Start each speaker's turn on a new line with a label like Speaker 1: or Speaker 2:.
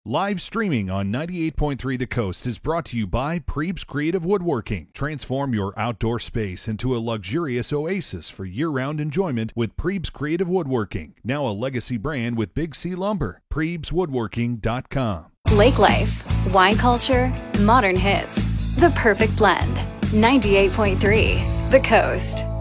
Speaker 1: Live streaming on 98.3 The Coast is brought to you by Prebes Creative Woodworking. Transform your outdoor space into a luxurious oasis for year-round enjoyment with Prebes Creative Woodworking. Now a legacy brand with Big C Lumber. PrebesWoodworking.com.
Speaker 2: Lake life, wine culture, modern hits. The perfect blend. 98.3 The Coast.